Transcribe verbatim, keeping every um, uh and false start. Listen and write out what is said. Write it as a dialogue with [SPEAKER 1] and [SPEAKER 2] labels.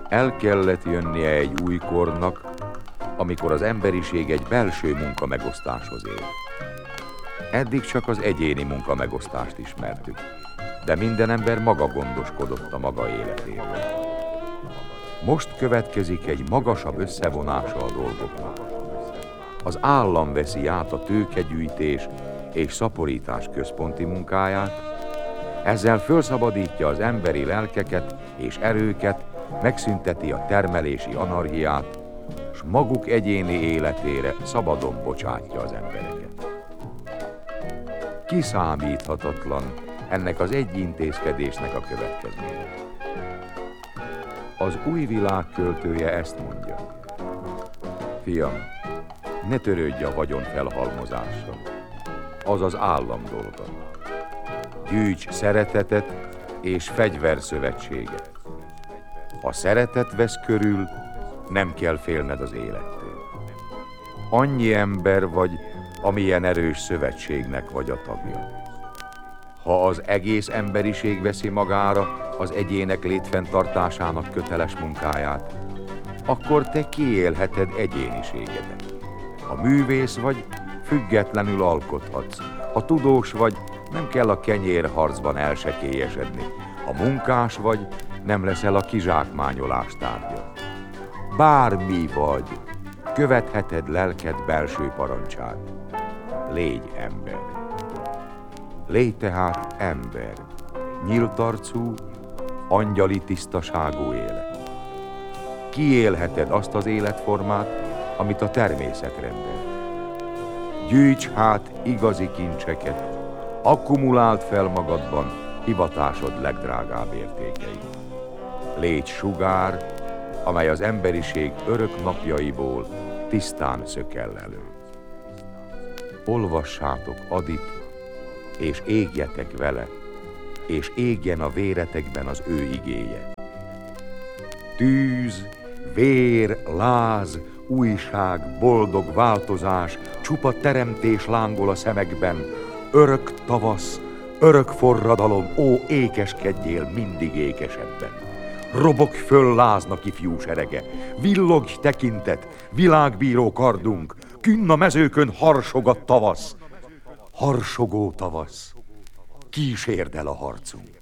[SPEAKER 1] El kellett jönnie egy új kornak, amikor az emberiség egy belső munkamegosztáshoz ér. Eddig csak az egyéni munkamegosztást ismertük, de minden ember maga gondoskodott a maga életéről. Most következik egy magasabb összevonása a dolgoknak. Az állam veszi át a tőkegyűjtés és szaporítás központi munkáját, ezzel fölszabadítja az emberi lelkeket és erőket, megszünteti a termelési anarhiát, s maguk egyéni életére szabadon bocsátja az embereket. Kiszámíthatatlan ennek az egy intézkedésnek a következménye. Az új világ költője ezt mondja: fiam, ne törődj a vagyon felhalmozással, az az állam dolga. Gyűjts szeretetet és fegyverszövetséget. Ha szeretet vesz körül, nem kell félned az élettől. Annyi ember vagy, amilyen erős szövetségnek vagy a tagja. Ha az egész emberiség veszi magára az egyének létfenntartásának köteles munkáját, akkor te kiélheted egyéniségedet. Ha művész vagy, függetlenül alkothatsz. Ha tudós vagy, nem kell a kenyérharcban elsekélyesedni. Ha munkás vagy, nem leszel a kizsákmányolás tárgya. Bármi vagy, követheted lelked belső parancsát. Légy ember. Légy tehát ember, nyílt arcú, angyali tisztaságú élet. Kiélheted azt az életformát, amit a természet rendel. Gyűjts hát igazi kincseket, akkumuláld fel magadban hivatásod legdrágább értékeit. Légy sugár, amely az emberiség örök napjaiból tisztán szökell elő. Olvassátok Adit, és égjetek vele, és égjen a véretekben az ő igéje. Tűz, vér, láz, újság, boldog változás, csupa teremtés lángol a szemekben, örök tavasz, örök forradalom, ó, ékeskedjél mindig ékesebben. Robog föl láznak ifjú serege, villogj tekintet, világbíró kardunk, künn a mezőkön harsog a tavasz. Harsogó tavasz, kísérd el a harcunk.